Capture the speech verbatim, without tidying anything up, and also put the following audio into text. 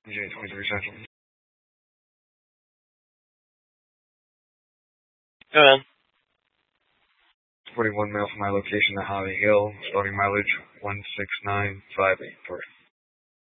J twenty-three Central. Go ahead. forty-one mile from my location at Holly Hill, starting mileage one six nine five eight three.